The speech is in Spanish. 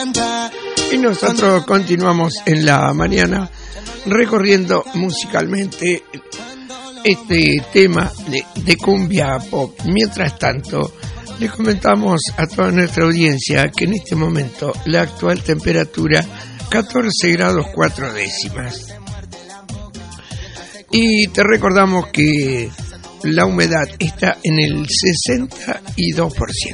Y nosotros continuamos en la mañana recorriendo musicalmente este tema de cumbia pop. Mientras tanto, le comentamos a toda nuestra audiencia que en este momento la actual temperatura 14 grados 4 décimas. Y te recordamos que la humedad está en el 62%.